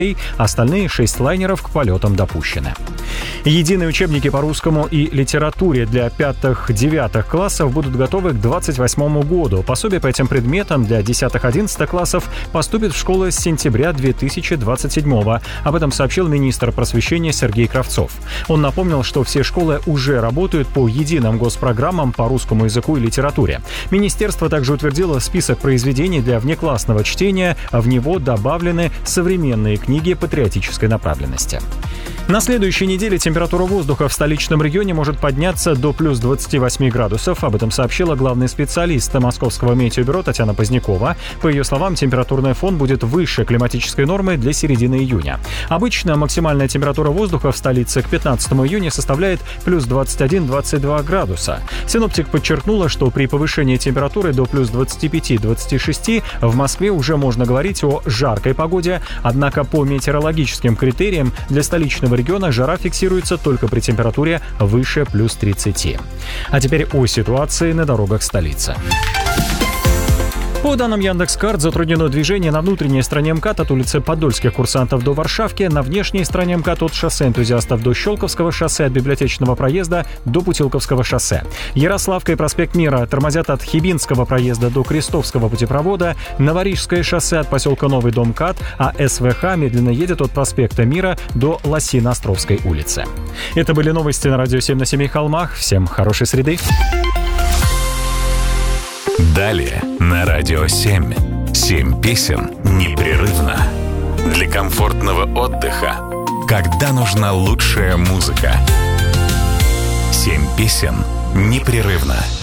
остальные 6 лайнеров к полетам допущены. Единые учебники по русскому и литературе для 5-9 классов будут готовы к 2028 году. Пособие по этим предметам для 10-11 классов поступит в школы с сентября 2027. Об этом сообщил министр просвещения Сергей Кравцов. Он напомнил, что все школы уже работают по единым госпрограммам по русскому языку и литературе. Министерство также утвердило список произведений для внеклассного чтения, а в него добавлены современные книги патриотической направленности. На следующей неделе температура воздуха в столичном регионе может подняться до плюс 28 градусов. Об этом сообщила главный специалист Московского метеобюро Татьяна Позднякова. По ее словам, температурный фон будет выше климатической нормы для середины июня. Обычно максимальная температура воздуха в столице к 15 июня составляет плюс 21-22 градуса. Синоптик подчеркнула, что при повышении температуры до плюс 25-26 в Москве уже можно говорить о жаркой погоде, однако по метеорологическим критериям для столичного региона жара фиксируется только при температуре выше плюс 30. А теперь о ситуации на дорогах столицы. По данным Яндекс.Карт, затруднено движение на внутренней стороне МКАД от улицы Подольских курсантов до Варшавки, на внешней стороне МКАД от шоссе Энтузиастов до Щелковского шоссе, от Библиотечного проезда до Путилковского шоссе. Ярославка и проспект Мира тормозят от Хибинского проезда до Крестовского путепровода, Новорижское шоссе от поселка Новый дом МКАД, а СВХ медленно едет от проспекта Мира до Лосино-Островской улицы. Это были новости на радио 7 на 7 холмах. Всем хорошей среды. Далее на радио 7. 7 песен непрерывно. Для комфортного отдыха, когда нужна лучшая музыка. 7 песен непрерывно.